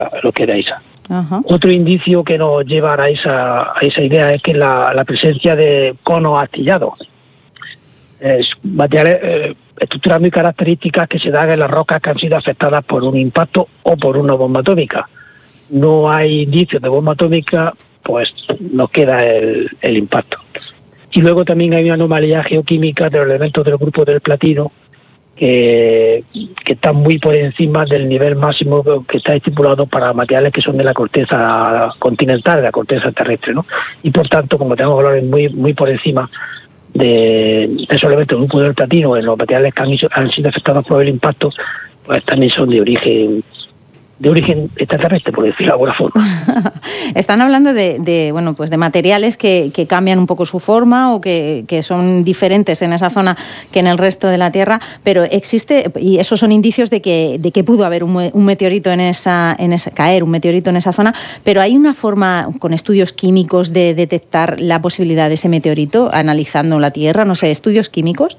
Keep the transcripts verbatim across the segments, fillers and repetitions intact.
lo que era esa. Ajá. Otro indicio que nos lleva a esa, a esa idea es que la, la presencia de conos astillados, es materiales, eh, estructuras muy características que se dan en las rocas que han sido afectadas por un impacto o por una bomba atómica. No hay indicios de bomba atómica, pues nos queda el, el impacto. Y luego también hay una anomalía geoquímica de los elementos del grupo del platino que, que están muy por encima del nivel máximo que está estipulado para materiales que son de la corteza continental, de la corteza terrestre, ¿no? Y por tanto, como tenemos valores muy muy por encima de, de esos elementos del grupo del platino en los materiales que han, han sido afectados por el impacto, pues también son de origen de origen extraterrestre, por decirlo de alguna forma. Están hablando de, de bueno pues de materiales que, que cambian un poco su forma o que, que son diferentes en esa zona que en el resto de la Tierra, pero existe, y esos son indicios de que, de que pudo haber un, un meteorito en esa, en esa, caer un meteorito en esa zona, pero ¿hay una forma con estudios químicos de detectar la posibilidad de ese meteorito analizando la Tierra? No sé, ¿estudios químicos?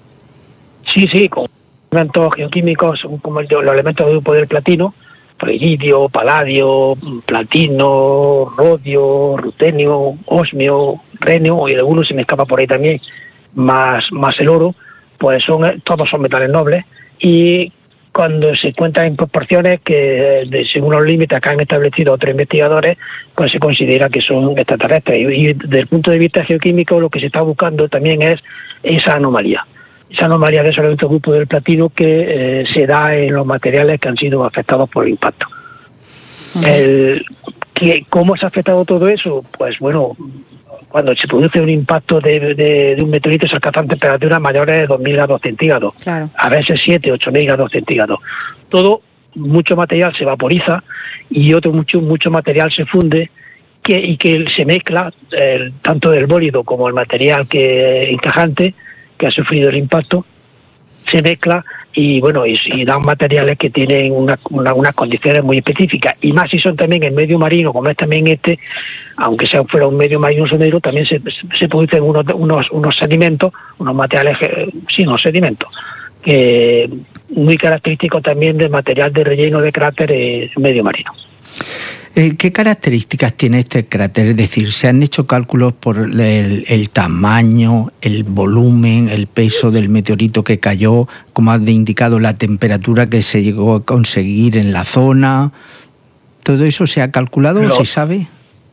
Sí, sí, con elementos geoquímicos como el, los elementos del grupo del platino, iridio, paladio, platino, rodio, rutenio, osmio, renio, y algunos se me escapa por ahí también, más, más el oro, pues son todos son metales nobles, y cuando se encuentran en proporciones que, de, según los límites que han establecido otros investigadores, pues se considera que son extraterrestres. Y, y desde el punto de vista geoquímico lo que se está buscando también es esa anomalía. Esa anomalía de esos elementos del grupo del platino que eh, se da en los materiales que han sido afectados por el impacto. Uh-huh. El, ¿qué, ¿Cómo se ha afectado todo eso? Pues bueno, cuando se produce un impacto de, de, de un meteorito se alcanzan temperaturas mayores de dos mil grados centígrados, claro. A veces siete, ocho mil grados centígrados. Todo, mucho material se vaporiza y otro mucho, mucho material se funde que, y que se mezcla, eh, tanto del bólido como el material que encajante, que ha sufrido el impacto, se mezcla y bueno y, y dan materiales que tienen una, una, unas condiciones muy específicas, y más si son también en medio marino, como es también este, aunque sea fuera un medio marino sonero, también se, se producen unos, unos, unos sedimentos, unos materiales, sí, unos sedimentos, que muy característicos también del material de relleno de cráteres en medio marino. Eh, ¿Qué características tiene este cráter? Es decir, ¿se han hecho cálculos por el, el tamaño, el volumen, el peso del meteorito que cayó, como has indicado, la temperatura que se llegó a conseguir en la zona? ¿Todo eso se ha calculado o se sabe?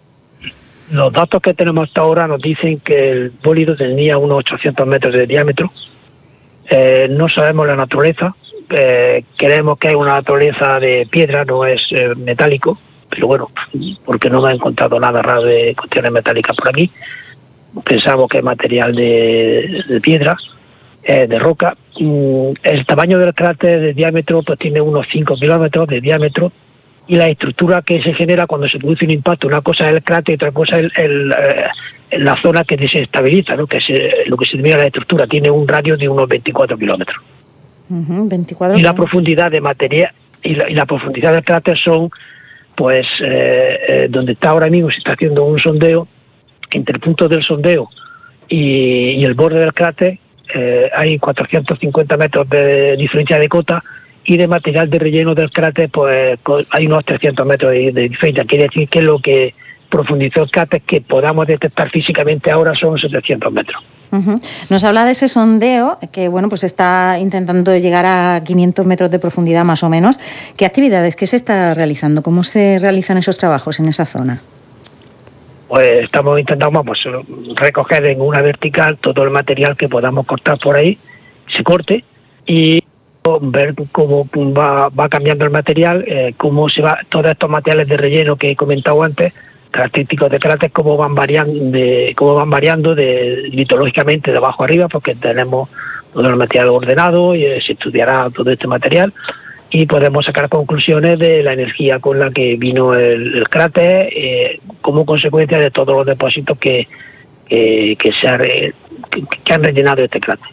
Los datos que tenemos hasta ahora nos dicen que el bólido tenía unos ochocientos metros de diámetro. Eh, no sabemos la naturaleza. Eh, creemos que hay una naturaleza de piedra, no es eh, metálico. Pero bueno, porque no me he encontrado nada raro de cuestiones metálicas por aquí. Pensamos que es material de, de piedra, eh, de roca. El tamaño del cráter de diámetro pues tiene unos cinco kilómetros de diámetro, y la estructura que se genera cuando se produce un impacto, una cosa es el cráter y otra cosa es el, el, la zona que se estabiliza, ¿no? Que se, lo que se denomina la estructura, tiene un radio de unos veinticuatro kilómetros. Uh-huh, veinticuatro y la profundidad de material y la, y la profundidad del cráter son pues eh, eh, donde está ahora mismo se está haciendo un sondeo. Entre el punto del sondeo y, y el borde del cráter eh, hay cuatrocientos cincuenta metros de diferencia de cota, y de material de relleno del cráter pues hay unos trescientos metros de, de diferencia. Quiere decir que lo que profundizó el cráter que podamos detectar físicamente ahora son setecientos metros. Uh-huh. Nos habla de ese sondeo que bueno pues está intentando llegar a quinientos metros de profundidad más o menos. ¿Qué actividades, qué se está realizando? ¿Cómo se realizan esos trabajos en esa zona? Pues estamos intentando vamos, recoger en una vertical todo el material que podamos cortar por ahí, se corte, y ver cómo va, va cambiando el material, eh, cómo se va, todos estos materiales de relleno que he comentado antes, característicos de cráter, cómo van variando de cómo van variando de litológicamente de abajo arriba, porque tenemos todo el material ordenado y eh, se estudiará todo este material y podemos sacar conclusiones de la energía con la que vino el, el cráter eh, como consecuencia de todos los depósitos que que, que se ha re, que, que han rellenado este cráter.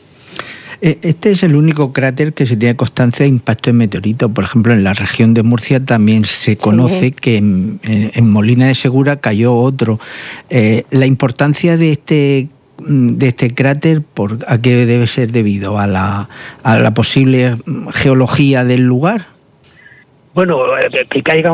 Este es el único cráter que se tiene constancia de impacto de meteorito. Por ejemplo, en la región de Murcia también se conoce sí. que en, en Molina de Segura cayó otro. Eh, la importancia de este de este cráter, ¿por a qué debe ser debido? ¿A la, a la posible geología del lugar? Bueno, que caiga